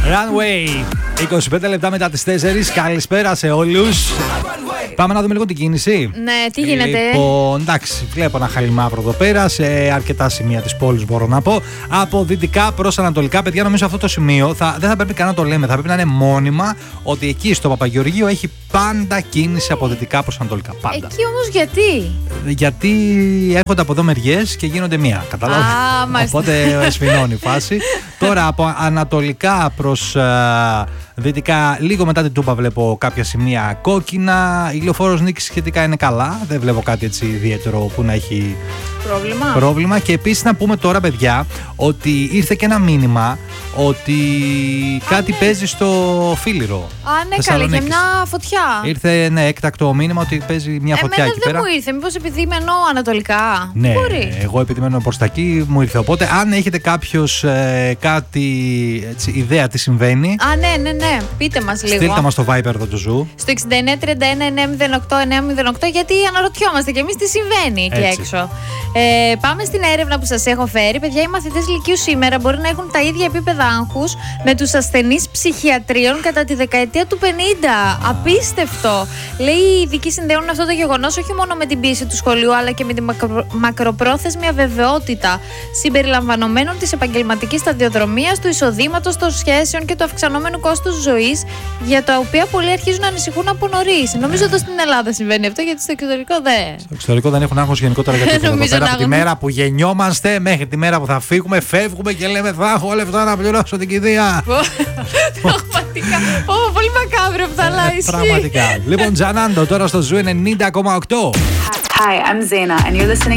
Runway. 25 λεπτά μετά τις 4. Καλησπέρα σε όλους. Πάμε να δούμε λίγο την κίνηση. Ναι, τι γίνεται. Λοιπόν, εντάξει, βλέπω ένα χαλιμαύρο εδώ πέρα σε αρκετά σημεία της πόλης, μπορώ να πω. Από δυτικά προς ανατολικά, παιδιά, νομίζω αυτό το σημείο δεν θα πρέπει καν να το λέμε. Θα πρέπει να είναι μόνιμα ότι εκεί στο Παπαγεωργείο έχει πάντα κίνηση από δυτικά προς ανατολικά. Πάντα. Εκεί όμως γιατί? Γιατί έρχονται από εδώ μεριές και γίνονται μία. Καταλάβατε. Οπότε σφινώνει η φάση. Τώρα από ανατολικά προς δυτικά, λίγο μετά την Τούμπα, βλέπω κάποια σημεία κόκκινα. Η Λεωφόρος Νίκης σχετικά είναι καλά. Δεν βλέπω κάτι έτσι ιδιαίτερο που να έχει πρόβλημα. Και επίσης να πούμε τώρα, παιδιά, ότι ήρθε και ένα μήνυμα ότι κάτι παίζει στο Φίλιρο. Ναι, καλή, για μια φωτιά. Ήρθε έκτακτο μήνυμα ότι παίζει μια φωτιά εκεί πέρα. Δεν μου ήρθε, μήπως επειδή μένω ανατολικά. Ναι, μπορεί. Εγώ επειδή μένω προς τα εκεί μου ήρθε. Οπότε αν έχετε κάποιος κάτι ιδέα τι συμβαίνει. Ναι, πείτε μας λίγο. Στείλτε μας στο Viber εδώ του Ζου. Στο 6931-908-908, γιατί αναρωτιόμαστε κι εμείς τι συμβαίνει εκεί έξω. Πάμε στην έρευνα που σας έχω φέρει. Παιδιά, οι μαθητές λυκείου σήμερα μπορεί να έχουν τα ίδια επίπεδα άγχους με τους ασθενείς ψυχιατρίων κατά τη δεκαετία του 50. Απίστευτο. Λέει, οι ειδικοί συνδέουν αυτό το γεγονός όχι μόνο με την πίεση του σχολείου, αλλά και με τη μακροπρόθεσμη αβεβαιότητα συμπεριλαμβανομένων της επαγγελματικής σταδιοδρομίας, του εισοδήματος, των σχέσεων και του αυξανόμενου κόστους ζωής, για τα οποία πολλοί αρχίζουν να ανησυχούν από νωρίς. Νομίζω ότι στην Ελλάδα συμβαίνει αυτό, γιατί στο εξωτερικό δεν. Στο εξωτερικό δεν έχουν άγχος γενικότερα για τίποτα. Από τη μέρα που γεννιόμαστε μέχρι τη μέρα που θα φύγουμε, φεύγουμε και λέμε θα έχω λεφτά να πληρώσω την κηδεία. Πραγματικά. Πολύ μακάβριο που θα λέει. Πραγματικά. Λοιπόν, Τζανάντο τώρα στο Ζου 90,8. Hi, I'm Zaina and you're listening